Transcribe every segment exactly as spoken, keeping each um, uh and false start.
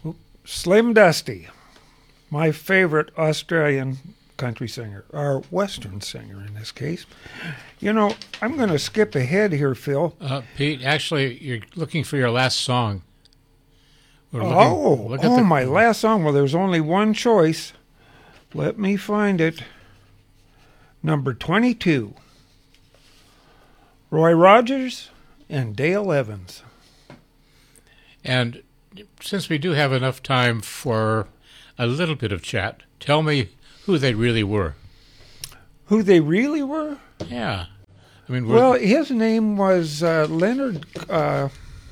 Slim Dusty, my favorite Australian country singer, or Western singer in this case. You know, I'm going to skip ahead here, Phil. Uh, Pete, actually, you're looking for your last song. We're looking, oh, look at oh the, my last song. Well, there's only one choice. Let me find it. Number twenty-two. Roy Rogers and Dale Evans. And since we do have enough time for a little bit of chat, tell me who they really were. Who they really were? Yeah. I mean, well, his name was uh, Leonard uh,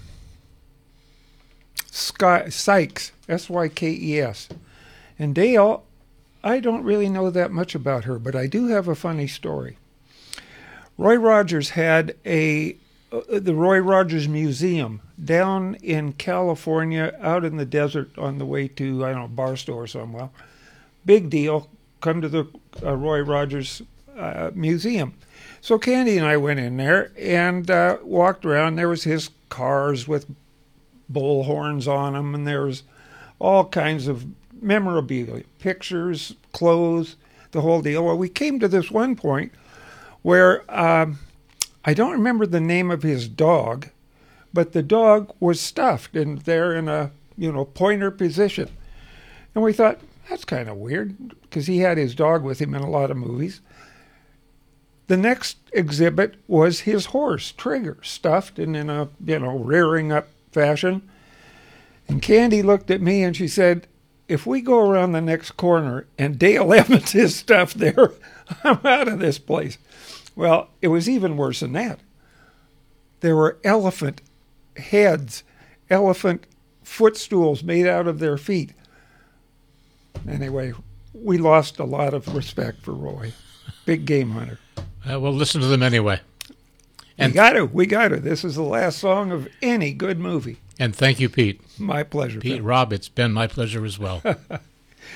Sky, Sykes, S Y K E S. And Dale, I don't really know that much about her, but I do have a funny story. Roy Rogers had a uh, the Roy Rogers Museum down in California, out in the desert on the way to, I don't know, Barstow or somewhere. Big deal. Come to the uh, Roy Rogers uh, Museum. So Candy and I went in there and uh, walked around. There was his cars with bull horns on them, and there was all kinds of memorabilia, pictures, clothes, the whole deal. Well, we came to this one point where um, I don't remember the name of his dog, but the dog was stuffed and there in a, you know, pointer position. And we thought, that's kind of weird, because he had his dog with him in a lot of movies. The next exhibit was his horse, Trigger, stuffed and in a, you know, rearing up fashion. And Candy looked at me and she said, if we go around the next corner and Dale Evans is stuffed there, I'm out of this place. Well, it was even worse than that. There were elephant heads, elephant footstools made out of their feet. Anyway, we lost a lot of respect for Roy. Big game hunter. Uh, we'll listen to them anyway. And we got to. We got to. This is the last song of any good movie. And thank you, Pete. My pleasure. Pete, Rob, it's been my pleasure as well.